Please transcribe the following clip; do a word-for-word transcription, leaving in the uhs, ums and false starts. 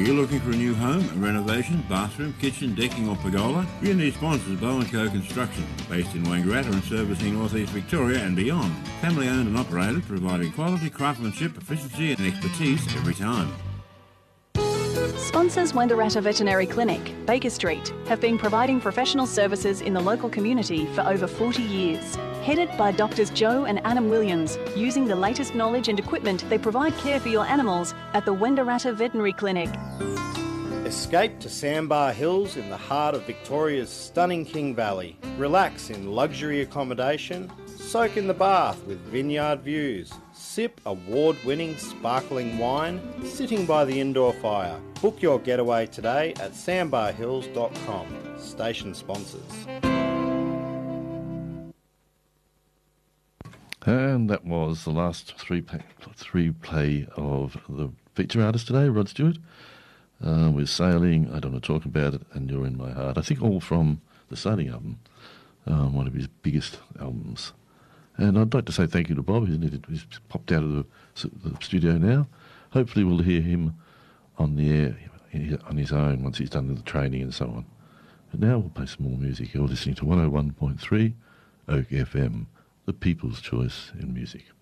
Are you looking for a new home, a renovation, bathroom, kitchen, decking or pergola? Unity sponsors Bow and Co Construction, based in Wangaratta and servicing North East Victoria and beyond. Family owned and operated, providing quality craftsmanship, efficiency and expertise every time. Sponsors Wangaratta Veterinary Clinic, Baker Street, have been providing professional services in the local community for over forty years. Headed by Doctors Joe and Adam Williams, using the latest knowledge and equipment, they provide care for your animals at the Wangaratta Veterinary Clinic. Escape to Sandbar Hills in the heart of Victoria's stunning King Valley. Relax in luxury accommodation. Soak in the bath with vineyard views. Sip award-winning sparkling wine, sitting by the indoor fire. Book your getaway today at sandbar hills dot com. Station sponsors. And that was the last three play, three play of the feature artist today, Rod Stewart. Uh, we're Sailing, I Don't Want to Talk About It, and You're in My Heart. I think all from the Sailing album, um, one of his biggest albums. And I'd like to say thank you to Bob, who's popped out of the, the studio now. Hopefully we'll hear him on the air on his own once he's done the training and so on. But now we'll play some more music. You're listening to one oh one point three Oak F M, the people's choice in music.